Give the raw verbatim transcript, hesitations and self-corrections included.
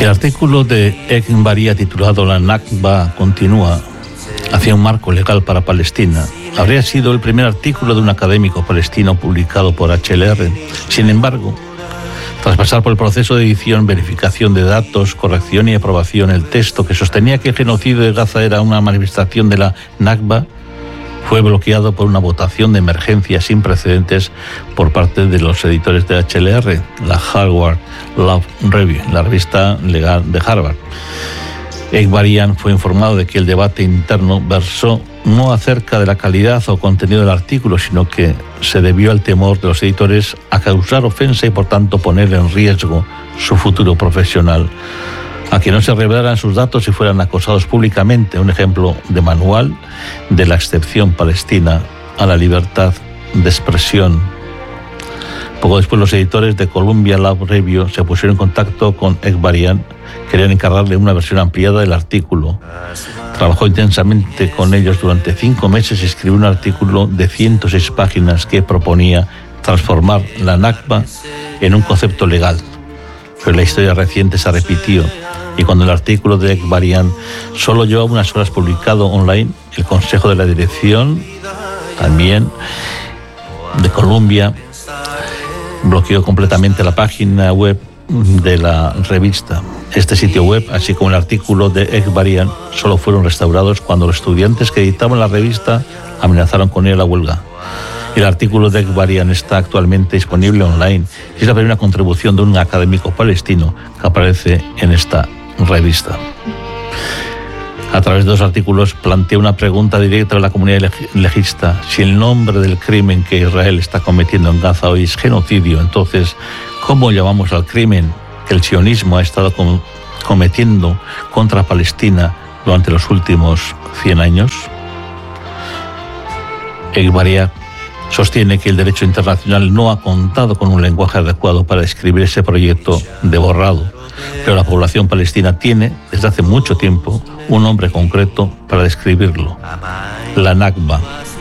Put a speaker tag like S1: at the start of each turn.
S1: El artículo de Eghbarria titulado La Nakba continúa hacia un marco legal para Palestina habría sido el primer artículo de un académico palestino publicado por H L R. Sin embargo, tras pasar por el proceso de edición, verificación de datos, corrección y aprobación, el texto que sostenía que el genocidio de Gaza era una manifestación de la Nakba fue bloqueado por una votación de emergencia sin precedentes por parte de los editores de H L R, la Harvard Law Review, la revista legal de Harvard. Eghbarria fue informado de que el debate interno versó no acerca de la calidad o contenido del artículo, sino que se debió al temor de los editores a causar ofensa y por tanto poner en riesgo su futuro profesional, a que no se revelaran sus datos y fueran acosados públicamente, un ejemplo de manual de la excepción palestina a la libertad de expresión. Poco después, los editores de Columbia Law Review se pusieron en contacto con Eghbarria, querían encargarle una versión ampliada del artículo. Trabajó intensamente con ellos durante cinco meses y escribió un artículo de ciento seis páginas que proponía transformar la Nakba en un concepto legal. Pero la historia reciente se repitió y cuando el artículo de Eghbarria solo llevaba unas horas publicado online, el Consejo de la Dirección, también de Columbia, bloqueó completamente la página web de la revista. Este sitio web, así como el artículo de Eghbarria, solo fueron restaurados cuando los estudiantes que editaban la revista amenazaron con ir a la huelga. El artículo de Eghbarria está actualmente disponible online y es la primera contribución de un académico palestino que aparece en esta revista. A través de dos artículos plantea una pregunta directa a la comunidad legista. Si el nombre del crimen que Israel está cometiendo en Gaza hoy es genocidio, entonces, ¿cómo llamamos al crimen que el sionismo ha estado com- cometiendo contra Palestina durante los últimos cien años? Eghbarria sostiene que el derecho internacional no ha contado con un lenguaje adecuado para describir ese proyecto de borrado, pero la población palestina tiene, desde hace mucho tiempo, un nombre concreto para describirlo: la Nakba.